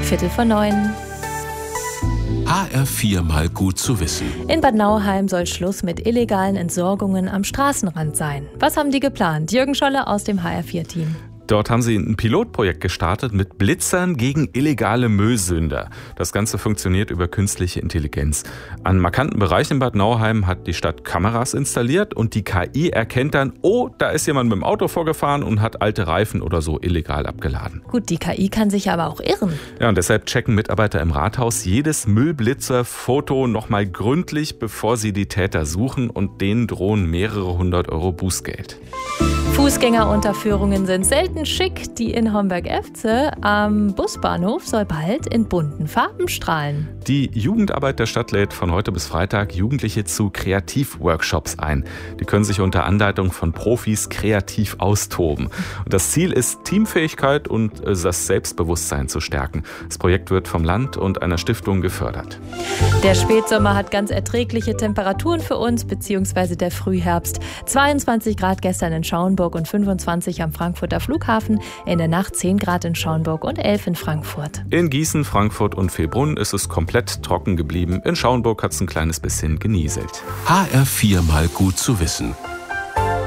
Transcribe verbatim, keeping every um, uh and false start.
Viertel vor neun. H R vier mal gut zu wissen. In Bad Nauheim soll Schluss mit illegalen Entsorgungen am Straßenrand sein. Was haben die geplant? Jürgen Scholle aus dem H R vier Team. Dort haben sie ein Pilotprojekt gestartet mit Blitzern gegen illegale Müllsünder. Das Ganze funktioniert über künstliche Intelligenz. An markanten Bereichen in Bad Nauheim hat die Stadt Kameras installiert und die K I erkennt dann, oh, da ist jemand mit dem Auto vorgefahren und hat alte Reifen oder so illegal abgeladen. Gut, die K I kann sich aber auch irren. Ja, und deshalb checken Mitarbeiter im Rathaus jedes Müllblitzer-Foto nochmal gründlich, bevor sie die Täter suchen, und denen drohen mehrere hundert Euro Bußgeld. Fußgängerunterführungen sind selten schick. Die in Homberg-Efze am Busbahnhof soll bald in bunten Farben strahlen. Die Jugendarbeit der Stadt lädt von heute bis Freitag Jugendliche zu Kreativworkshops ein. Die können sich unter Anleitung von Profis kreativ austoben. Und das Ziel ist, Teamfähigkeit und das Selbstbewusstsein zu stärken. Das Projekt wird vom Land und einer Stiftung gefördert. Der Spätsommer hat ganz erträgliche Temperaturen für uns, beziehungsweise der Frühherbst. zweiundzwanzig Grad gestern in Schauenburg und fünfundzwanzig am Frankfurter Flughafen. In der Nacht zehn Grad in Schauenburg und elf in Frankfurt. In Gießen, Frankfurt und Vilbrunn ist es komplett trocken geblieben. In Schauenburg hat es ein kleines bisschen genieselt. H R vier mal gut zu wissen.